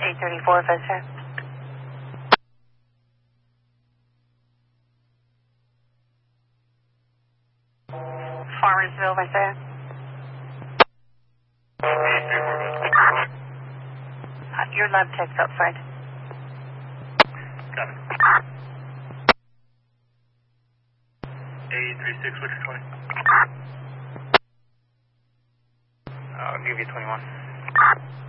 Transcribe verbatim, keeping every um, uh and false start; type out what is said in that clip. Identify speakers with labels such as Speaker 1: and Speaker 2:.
Speaker 1: eight thirty-four, Vista. Farmersville, Vista. Uh, your lab tech's outside.
Speaker 2: Got it. eight three six, what's your twenty?
Speaker 3: I'll give you twenty-one.